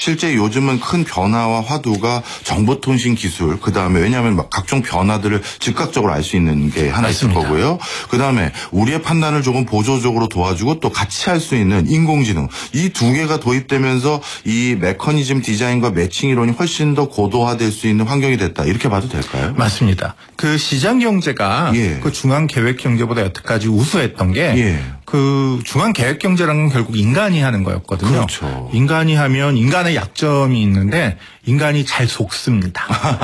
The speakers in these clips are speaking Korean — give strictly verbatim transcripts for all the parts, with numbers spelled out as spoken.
실제 요즘은 큰 변화와 화두가 정보통신 기술, 그다음에 왜냐하면 막 각종 변화들을 즉각적으로 알 수 있는 게 하나 맞습니다. 있을 거고요. 그다음에 우리의 판단을 조금 보조적으로 도와주고 또 같이 할 수 있는 인공지능, 이 두 개가 도입되면서 이 메커니즘 디자인과 매칭 이론이 훨씬 더 고도화될 수 있는 환경이 됐다, 이렇게 봐도 될까요? 맞습니다. 그 시장 경제가 예. 그 중앙 계획 경제보다 여태까지 우수했던 게 예. 그 중앙 계획 경제라는 건 결국 인간이 하는 거였거든요. 그렇죠. 인간이 하면 인간의 약점이 있는데 인간이 잘 속습니다.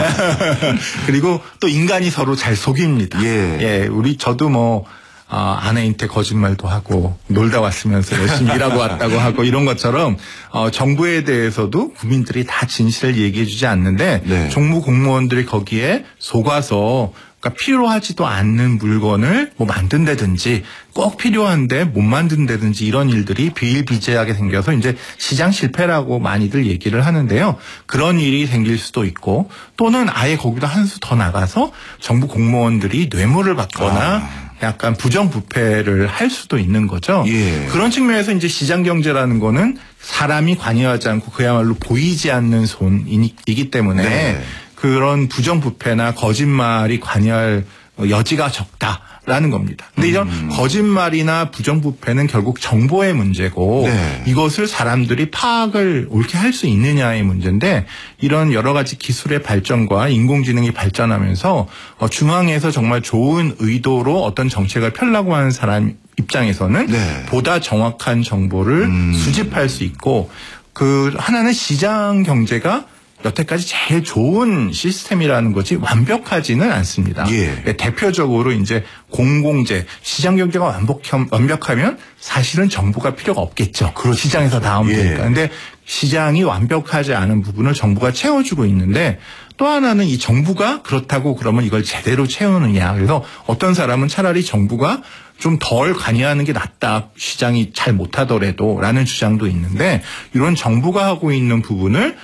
그리고 또 인간이 서로 잘 속입니다. 예. 예, 우리 저도 뭐 어, 아내한테 거짓말도 하고 놀다 왔으면서 열심히 일하고 왔다고 하고 이런 것처럼 어, 정부에 대해서도 국민들이 다 진실을 얘기해 주지 않는데 네. 정부 공무원들이 거기에 속아서 그러니까 필요하지도 않는 물건을 뭐 만든다든지 꼭 필요한데 못 만든다든지 이런 일들이 비일비재하게 생겨서 이제 시장 실패라고 많이들 얘기를 하는데요. 그런 일이 생길 수도 있고 또는 아예 거기다 한 수 더 나가서 정부 공무원들이 뇌물을 받거나 아. 약간 부정부패를 할 수도 있는 거죠. 예. 그런 측면에서 이제 시장 경제라는 거는 사람이 관여하지 않고 그야말로 보이지 않는 손이기 때문에 네. 그런 부정부패나 거짓말이 관여할 여지가 적다라는 겁니다. 근데 이런 음. 거짓말이나 부정부패는 결국 정보의 문제고 네. 이것을 사람들이 파악을 옳게 할 수 있느냐의 문제인데 이런 여러 가지 기술의 발전과 인공지능이 발전하면서 중앙에서 정말 좋은 의도로 어떤 정책을 펴려고 하는 사람 입장에서는 네. 보다 정확한 정보를 음. 수집할 수 있고 그 하나는 시장 경제가 여태까지 제일 좋은 시스템이라는 것이 완벽하지는 않습니다. 예. 대표적으로 이제 공공재, 시장 경제가 완벽, 완벽하면 사실은 정부가 필요가 없겠죠. 그렇죠. 시장에서 나오면 예. 되니까. 근데 시장이 완벽하지 않은 부분을 정부가 채워주고 있는데 또 하나는 이 정부가 그렇다고 그러면 이걸 제대로 채우느냐. 그래서 어떤 사람은 차라리 정부가 좀 덜 관여하는 게 낫다. 시장이 잘 못하더라도 라는 주장도 있는데 이런 정부가 하고 있는 부분을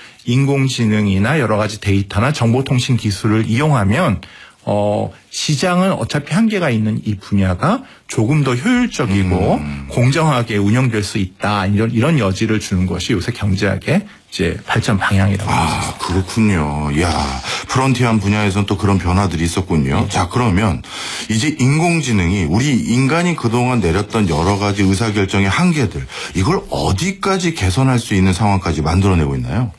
인공지능이나 여러 가지 데이터나 정보통신 기술을 이용하면 어, 시장은 어차피 한계가 있는 이 분야가 조금 더 효율적이고 음. 공정하게 운영될 수 있다. 이런, 이런 여지를 주는 것이 요새 경제학의 이제 발전 방향이라고 할 수 있습니다. 아, 그렇군요. 이야, 프론티어한 분야에서는 또 그런 변화들이 있었군요. 네. 자, 그러면 이제 인공지능이 우리 인간이 그동안 내렸던 여러 가지 의사결정의 한계들, 이걸 어디까지 개선할 수 있는 상황까지 만들어내고 있나요?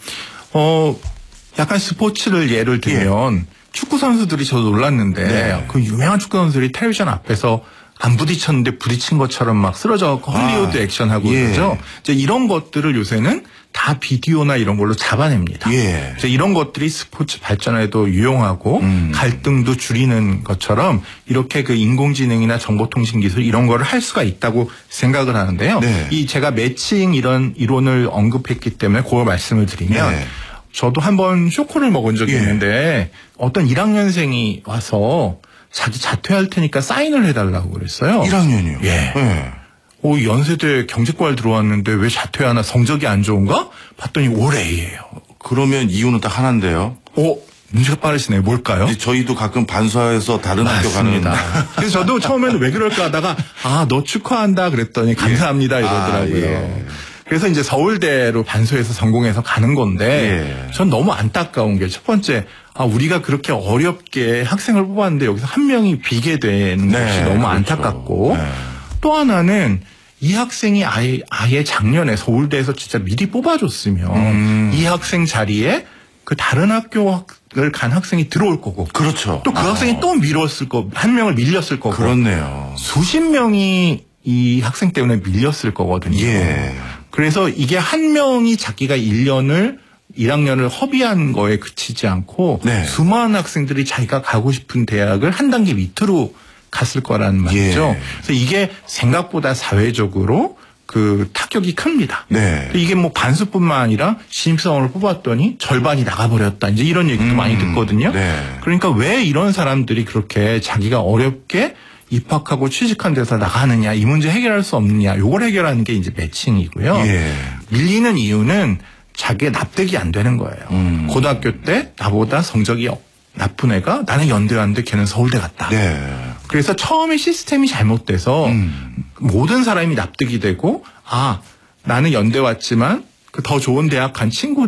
어, 약간 스포츠를 예를 들면 예. 축구 선수들이 저도 놀랐는데 네. 그 유명한 축구 선수들이 텔레비전 앞에서 안 부딪혔는데 부딪힌 것처럼 막 쓰러져 헐리우드 아, 액션하고 예. 그러죠. 이제 이런 것들을 요새는 다 비디오나 이런 걸로 잡아냅니다. 예. 그래서 이런 것들이 스포츠 발전에도 유용하고 음. 갈등도 줄이는 것처럼 이렇게 그 인공지능이나 정보통신 기술 이런 거를 할 수가 있다고 생각을 하는데요. 네. 이 제가 매칭 이런 이론을 언급했기 때문에 그걸 말씀을 드리면 네. 저도 한번 쇼크를 먹은 적이 예. 있는데 어떤 일 학년생이 와서 자기 자퇴할 테니까 사인을 해달라고 그랬어요. 일 학년이요? 예. 예. 오, 연세대 경제과를 들어왔는데 왜 자퇴하나 성적이 안 좋은가? 봤더니 올해예요. 그러면 이유는 딱 하나인데요. 오, 문제가 빠르시네요. 뭘까요? 저희도 가끔 반사해서 다른 맞습니다. 학교 가는. 그래서 저도 처음에는 왜 그럴까 하다가 아, 너 축하한다 그랬더니 감사합니다 예. 이러더라고요. 아, 예. 그래서 이제 서울대로 반수해서 전공해서 가는 건데 예. 전 너무 안타까운 게 첫 번째 아 우리가 그렇게 어렵게 학생을 뽑았는데 여기서 한 명이 비게 되는 네, 것이 너무 그렇죠. 안타깝고 네. 또 하나는 이 학생이 아예 아예 작년에 서울대에서 진짜 미리 뽑아줬으면 음. 이 학생 자리에 그 다른 학교를 간 학생이 들어올 거고 그렇죠. 또 그 아. 학생이 또 밀었을 거 한 명을 밀렸을 거고 그렇네요. 수십 명이 이 학생 때문에 밀렸을 거거든요. 예. 그래서 이게 한 명이 자기가 일 년을 일 학년을 허비한 거에 그치지 않고 네. 수많은 학생들이 자기가 가고 싶은 대학을 한 단계 밑으로 갔을 거라는 말이죠. 예. 그래서 이게 생각보다 사회적으로 그 타격이 큽니다. 네. 이게 뭐 반수뿐만 아니라 신입사원을 뽑았더니 절반이 나가버렸다. 이제 이런 얘기도 음. 많이 듣거든요. 네. 그러니까 왜 이런 사람들이 그렇게 자기가 어렵게 입학하고 취직한 데서 나가느냐, 이 문제 해결할 수 없느냐, 요걸 해결하는 게 이제 매칭이고요. 예. 밀리는 이유는 자기의 납득이 안 되는 거예요. 음. 고등학교 때 나보다 성적이 나쁜 애가 나는 연대 왔는데 걔는 서울대 갔다. 네. 그래서 처음에 시스템이 잘못돼서 음. 모든 사람이 납득이 되고 아, 나는 연대 왔지만 그 더 좋은 대학 간 친구